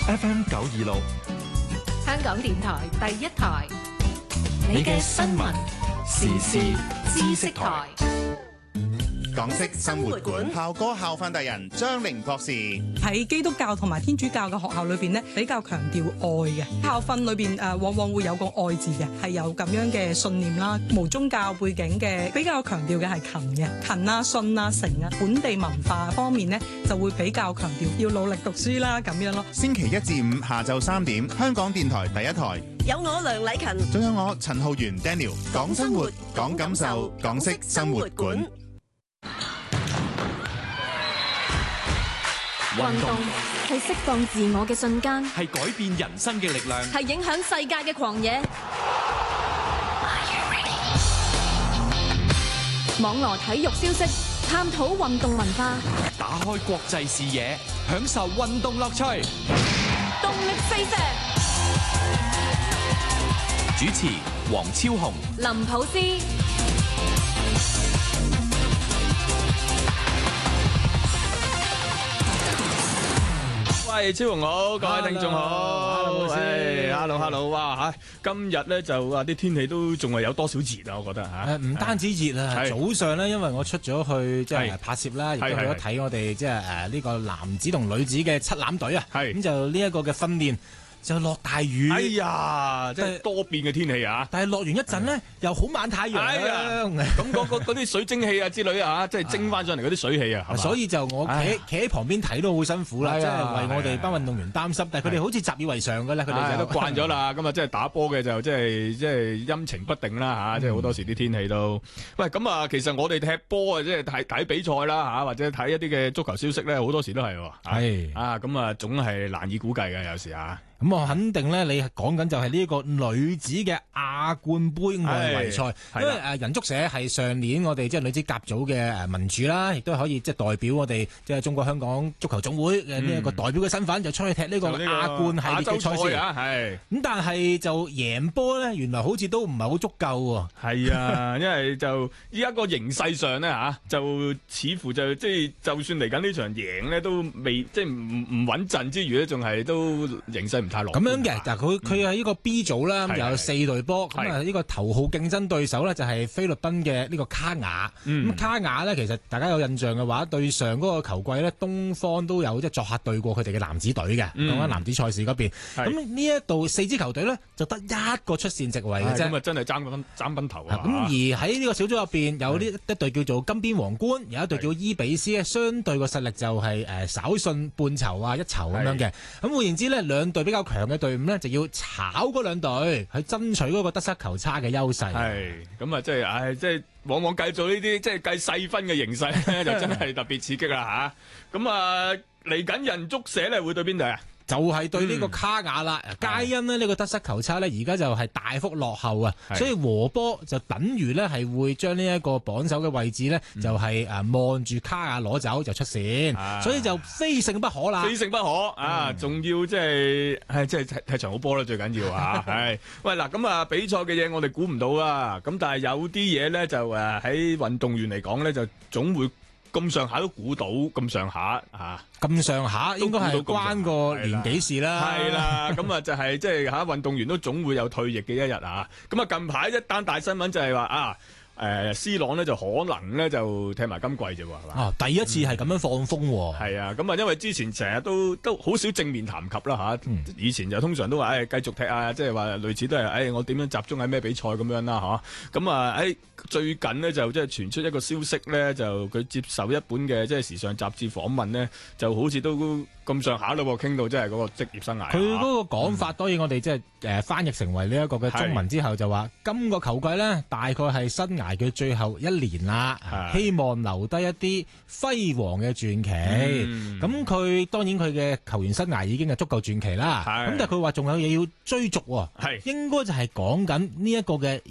FM 926， 香港電台第一台，你嘅新聞時事知識台。 港式生活館校歌校訓達人張玲博士喺基督教同埋天主教嘅學校裏邊呢，比較強調愛嘅校訓裏邊往往會有個愛字嘅，係有咁樣嘅信念啦。無宗教背景嘅比較強調嘅係勤嘅，勤啊、信啊、誠啊。本地文化方面呢，就會比較強調要努力讀書啦咁樣咯。 星期一至五下晝3點，香港電台第一台有我梁禮勤， 仲有我陳浩源 Daniel， 講生活，講感受，港式生活館。 運動係釋放自我嘅瞬間， 係改變人生嘅力量， 係影響世界嘅狂野。網羅體育消息，探討運動文化， 打開國際視野，享受運動樂趣。 動力四射。 主持黃超雄、 林普斯。 喂，超雄好，各位聽眾好，喂 ，hello， 哇吓，今日咧就話啲天氣都仲係有多少熱啊？我覺得吓， 唔單止熱啊，早上咧，因為我出咗去即係拍攝啦，亦都去咗睇我哋即係呢個男子同女子嘅七欖隊啊，咁就呢一個嘅訓練。就落大雨， 哎呀，即係多變嘅天氣啊！ 但係落完一陣咧，又好猛太陽， 咁嗰啲水蒸氣啊之類啊，即係蒸翻上嚟嗰啲水氣啊， 所以就我企喺旁邊睇都好辛苦啦，即係為我哋班運動員擔心。但係佢哋好似習以為常㗎啦，佢哋都慣咗啦。咁啊，即係打波嘅就即係陰晴不定啦嚇，即係好多時啲天氣都。喂，咁啊，其實我哋踢波啊，即係睇比賽啦嚇，或者睇一啲嘅足球消息咧，好多時都係喎。係啊，咁啊，總係難以估計嘅有時啊。 咁我肯定咧，你講緊就係呢個女子嘅亞冠杯外圍賽，因為人足社係上年我哋即係女子甲組嘅民主啦，亦都可以即係代表我哋即係中國香港足球總會嘅呢一個代表嘅身份，就出去踢呢個亞冠系列嘅賽事啊。係咁，但係就贏波咧，原來好似都唔係好足夠喎。 係啊，因為就依家個形勢上咧嚇，就似乎就即係就算嚟緊呢場贏咧，都未即係唔穩陣之餘咧，仲係都形勢唔太樂觀。咁樣嘅， 但係佢係呢個 B 組啦，有4隊波，咁啊呢個頭號競爭對手咧就係菲律賓嘅呢個卡雅。咁卡雅咧，其實大家有印象嘅話，對上嗰個球季咧，東方都有即係作客對過佢哋嘅男子隊嘅，講緊男子賽事嗰邊。咁呢一度4支球隊咧，就得1個出線席位嘅啫。 咁啊，真係爭分頭啊！ 咁而喺呢個小組入邊，有呢一隊叫做金邊皇冠，有一隊叫伊比斯咧，相對個實力就係稍遜半籌啊一籌咁樣嘅。咁換言之咧，兩隊比較強嘅隊伍咧，就要炒嗰兩隊去爭取嗰個得失球差嘅優勢。 係咁啊，即係往往計做呢啲即係計細分嘅形勢咧，就真係特別刺激啦吓。咁啊，嚟緊人足社咧會對邊隊啊？ 就係對呢個卡雅啦，皆因呢個得失球差呢，而家就係大幅落後啊，所以和波就等於呢係會將呢一個榜首嘅位置呢，就係望住卡雅攞走就出線，所以就非勝不可啦， 非勝不可啊！仲要即係踢場好波啦，最緊要啊！係喂嗱，咁啊比賽嘅嘢我哋估唔到啊，咁但係有啲嘢呢，就喺運動員嚟講呢，就總會。咁上下都估到，咁上下嚇， 咁上下應該係關個年紀事啦。 係啦，咁啊就係即係嚇運動員都總會有退役嘅一日啊。咁啊近排一單大新聞就係話C 朗咧就可能咧就踢埋今季啫喎，係嘛？ 第一次係咁樣放風喎。 係啊，咁啊因為之前成日都好少正面談及啦嚇。以前就通常都話繼續踢啊，即係話類似都係我點樣集中喺咩比賽咁樣啦嚇。咁啊最近呢，就即係傳出一個消息咧，就佢接受一本嘅即係時尚雜誌訪問呢，就好似都咁上下咯喎，傾到即係嗰個職業生涯。佢嗰個講法當然我哋即係翻譯成為呢一個嘅中文之後就話，今個球季呢，大概係生涯嘅最後1年啦，希望留低一啲輝煌嘅傳奇。咁佢當然佢嘅球員生涯已經係足夠傳奇啦。咁但係佢話仲有嘢要追逐喎，應該就係講緊呢一個嘅